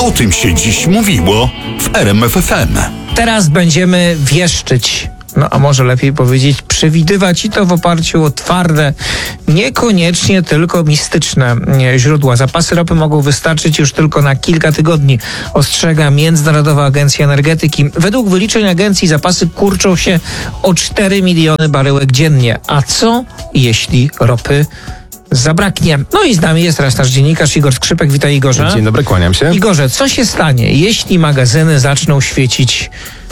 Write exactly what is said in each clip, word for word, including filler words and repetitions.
O tym się dziś mówiło w R M F F M. Teraz będziemy wieszczyć, no a może lepiej powiedzieć przewidywać, i to w oparciu o twarde, niekoniecznie tylko mistyczne źródła. Zapasy ropy mogą wystarczyć już tylko na kilka tygodni, ostrzega Międzynarodowa Agencja Energetyki. Według wyliczeń agencji zapasy kurczą się o cztery miliony baryłek dziennie. A co jeśli ropy zabraknie? No i z nami jest teraz nasz dziennikarz Igor Skrzypek. Witaj, Igorze. Dzień dobry, kłaniam się. Igorze, co się stanie, jeśli magazyny zaczną świecić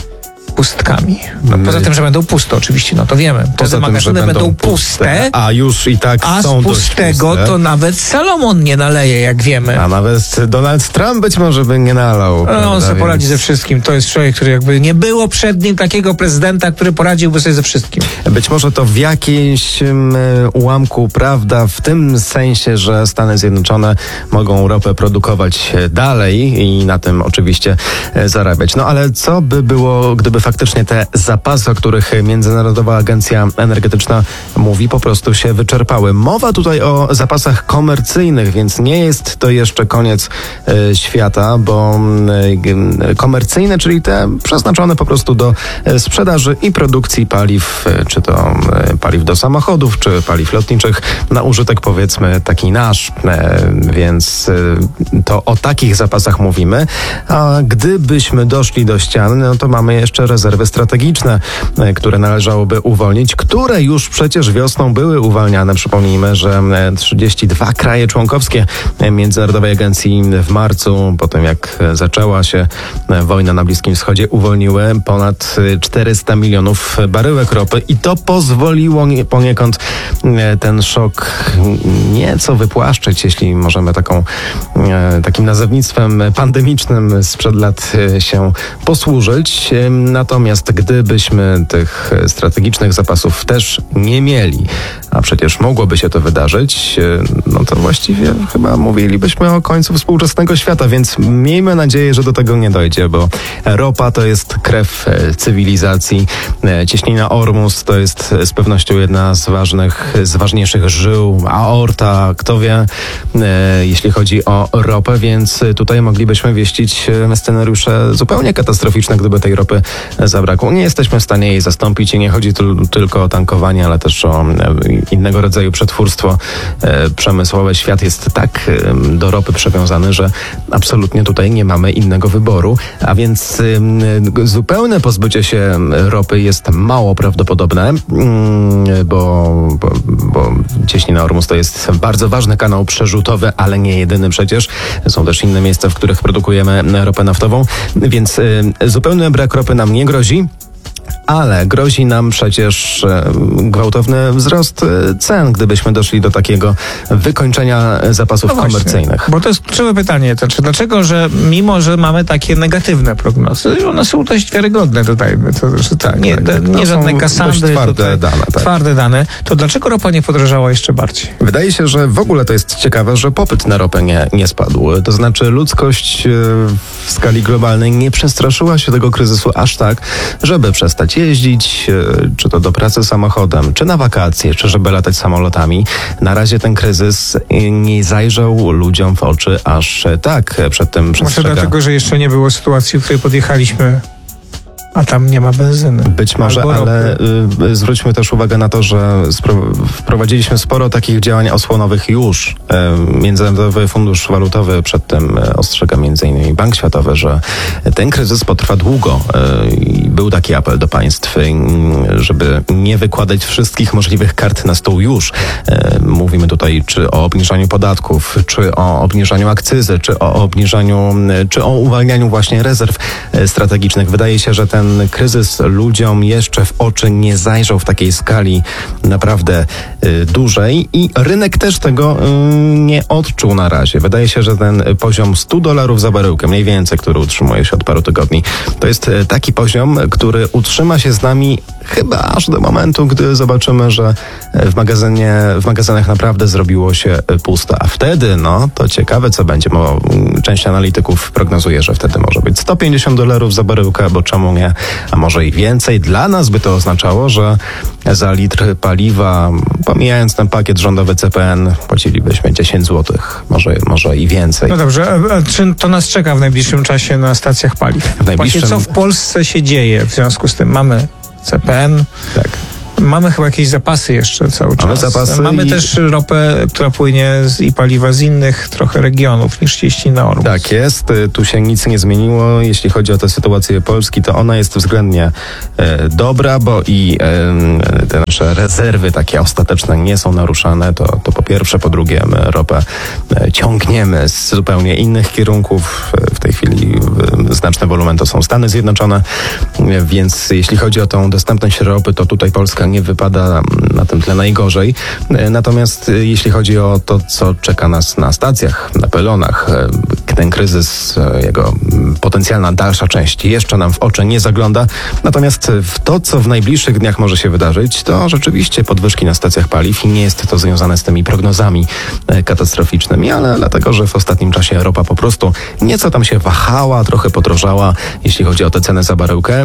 pustkami? No, poza tym, że będą puste oczywiście, no to wiemy. Poza Te tym, magazyny że będą, będą puste, puste, a już i tak a są z pustego dość puste. to nawet Salomon nie naleje, jak wiemy. A nawet Donald Trump być może by nie nalał. No, on sobie więc... poradzi ze wszystkim. To jest człowiek, który jakby nie było przed nim takiego prezydenta, który poradziłby sobie ze wszystkim. Być może to w jakimś um, ułamku prawda, w tym sensie, że Stany Zjednoczone mogą ropę produkować dalej i na tym oczywiście e, zarabiać. No ale co by było, gdyby faktycznie te zapasy, o których Międzynarodowa Agencja Energetyczna mówi, po prostu się wyczerpały? Mowa tutaj o zapasach komercyjnych, więc nie jest to jeszcze koniec e, świata, bo e, komercyjne, czyli te przeznaczone po prostu do e, sprzedaży i produkcji paliw, e, czy to e, paliw do samochodów, czy paliw lotniczych, na użytek powiedzmy taki nasz, e, więc e, to o takich zapasach mówimy. A gdybyśmy doszli do ściany, no to mamy jeszcze rezerwy strategiczne, e, które należałoby uwolnić, które już przecież wiosną były uwalniane. Przypomnijmy, że trzydzieści dwa kraje członkowskie Międzynarodowej Agencji w marcu, po tym jak zaczęła się wojna na Bliskim Wschodzie, uwolniły ponad czterysta milionów baryłek ropy i to pozwoliło poniekąd ten szok nieco wypłaszczyć, jeśli możemy taką, takim nazewnictwem pandemicznym sprzed lat się posłużyć. Natomiast gdybyśmy tych strategicznych zapasów też nie mieli, a przecież mogłoby się to wydarzyć, no to właściwie chyba mówilibyśmy o końcu współczesnego świata, więc miejmy nadzieję, że do tego nie dojdzie, bo ropa to jest krew cywilizacji. Cieśnina Ormus to jest z pewnością jedna z ważnych, z ważniejszych żył, aorta, kto wie, jeśli chodzi o ropę, więc tutaj moglibyśmy wieścić scenariusze zupełnie katastroficzne, gdyby tej ropy zabrakło. Nie jesteśmy w stanie jej zastąpić i nie chodzi tu tylko o tankowanie, ale też o innego rodzaju przetwórstwo przemysłowe. Świat jest tak do ropy przywiązany, że absolutnie tutaj nie mamy innego wyboru, a więc zupełne pozbycie się ropy jest mało prawdopodobne, bo, bo, bo Cieśnina Ormus to jest bardzo ważny kanał przerzutowy, ale nie jedyny przecież. Są też inne miejsca, w których produkujemy ropę naftową, więc zupełny brak ropy nam nie grozi. Ale grozi nam przecież gwałtowny wzrost cen, gdybyśmy doszli do takiego wykończenia zapasów no komercyjnych. Bo to jest kluczowe pytanie. To czy dlaczego, że mimo, że mamy takie negatywne prognozy, one są dość wiarygodne tutaj, to, że tak, nie, tak, nie żadne kasandry, twarde tutaj, dane. Tak. Twarde dane. To dlaczego ropa nie podrożała jeszcze bardziej? Wydaje się, że w ogóle to jest ciekawe, że popyt na ropę nie, nie spadł. To znaczy ludzkość w skali globalnej nie przestraszyła się tego kryzysu aż tak, żeby przestać jeździć, czy to do pracy samochodem, czy na wakacje, czy żeby latać samolotami. Na razie ten kryzys nie zajrzał ludziom w oczy aż tak. Przed tym przestrzega. Może dlatego, że jeszcze nie było sytuacji, w której podjechaliśmy, a tam nie ma benzyny. Być może, ale y, zwróćmy też uwagę na to, że spro- wprowadziliśmy sporo takich działań osłonowych już. Y, Międzynarodowy Fundusz Walutowy przed tym y, ostrzega między innymi Bank Światowy, że ten kryzys potrwa długo. Y, był taki apel do państw, y, żeby nie wykładać wszystkich możliwych kart na stół już. Y, mówimy tutaj czy o obniżaniu podatków, czy o obniżaniu akcyzy, czy o obniżaniu, y, czy o uwalnianiu właśnie rezerw y, strategicznych. Wydaje się, że ten Ten kryzys ludziom jeszcze w oczy nie zajrzał w takiej skali naprawdę y, dużej i rynek też tego y, nie odczuł na razie. Wydaje się, że ten poziom stu dolarów za baryłkę, mniej więcej, który utrzymuje się od paru tygodni, to jest y, taki poziom, który utrzyma się z nami chyba aż do momentu, gdy zobaczymy, że w magazynie, w magazynach naprawdę zrobiło się pusto. A wtedy, no, to ciekawe, co będzie, bo część analityków prognozuje, że wtedy może być sto pięćdziesiąt dolarów za baryłkę, bo czemu nie? miesięcznie, a może i więcej. Dla nas by to oznaczało, że za litr paliwa, pomijając ten pakiet rządowy C P N, płacilibyśmy dziesięć złotych, może, może i więcej. No dobrze, a, a czy to nas czeka w najbliższym czasie na stacjach paliw? W najbliższym... Właśnie co w Polsce się dzieje w związku z tym? Mamy C P N. Tak. Mamy chyba jakieś zapasy jeszcze cały czas. Mamy zapasy Mamy i... też ropę, która płynie z, i paliwa z innych trochę regionów niż cieści na Ormus. Tak jest, tu się nic nie zmieniło. Jeśli chodzi o tę sytuację Polski, to ona jest względnie e, dobra, bo i e, te nasze rezerwy takie ostateczne nie są naruszane. To, to po pierwsze, po drugie my ropę e, ciągniemy z zupełnie innych kierunków. W tej chwili e, znaczne wolumen to są Stany Zjednoczone, e, więc jeśli chodzi o tą dostępność ropy, to tutaj Polska nie wypada na tym tle najgorzej. Natomiast jeśli chodzi o to, co czeka nas na stacjach, na pylonach, ten kryzys, jego potencjalna dalsza część jeszcze nam w oczy nie zagląda. Natomiast w to, co w najbliższych dniach może się wydarzyć, to rzeczywiście podwyżki na stacjach paliw i nie jest to związane z tymi prognozami katastroficznymi, ale dlatego, że w ostatnim czasie ropa po prostu nieco tam się wahała, trochę podrożała, jeśli chodzi o tę cenę za baryłkę.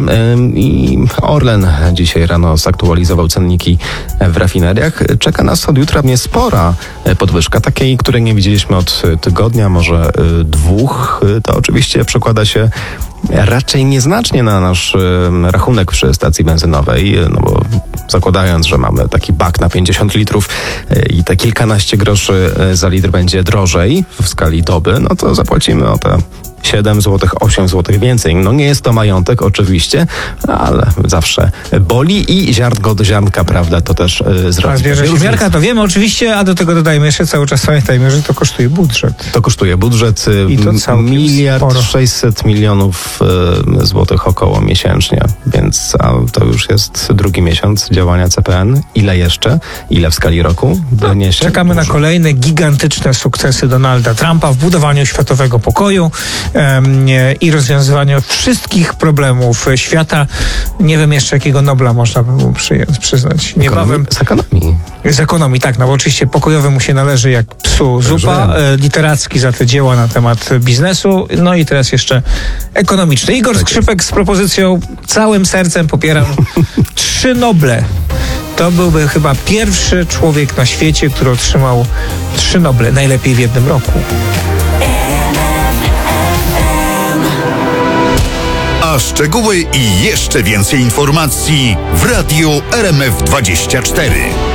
I Orlen dzisiaj rano zaktualizował cenniki w rafineriach. Czeka nas od jutra niespora podwyżka, takiej, której nie widzieliśmy od tygodnia, może dwóch. To oczywiście przekłada się raczej nieznacznie na nasz rachunek przy stacji benzynowej, no bo zakładając, że mamy taki bak na pięćdziesiąt litrów i te kilkanaście groszy za litr będzie drożej w skali doby, no to zapłacimy o te siedem złotych, osiem złotych więcej. No nie jest to majątek oczywiście, ale zawsze boli i ziarnko do ziarnka, prawda, to też yy, zrobi. A zwierzę się miarka, to wiemy oczywiście, a do tego dodajmy jeszcze cały czas, pamiętajmy, że to kosztuje budżet. To kosztuje budżet I to całkiem miliard sporo. sześćset milionów y, złotych około miesięcznie, więc a to już jest drugi miesiąc działania C P N. Ile jeszcze? Ile w skali roku wyniesie? Czekamy Dużo. na kolejne gigantyczne sukcesy Donalda Trumpa w budowaniu światowego pokoju em, i rozwiązywaniu wszystkich problemów świata. Nie wiem jeszcze, jakiego Nobla można by mu przyjąć, przyznać. Niebawem Z ekonomii. z ekonomii, tak, no bo oczywiście pokojowy mu się należy jak psu zupa, e, literacki za te dzieła na temat biznesu, no i teraz jeszcze ekonomiczny. Igor Tak Skrzypek z propozycją całym sercem popieram trzy Noble. To byłby chyba pierwszy człowiek na świecie, który otrzymał trzy Noble, najlepiej w jednym roku. A szczegóły i jeszcze więcej informacji w Radiu R M F dwadzieścia cztery.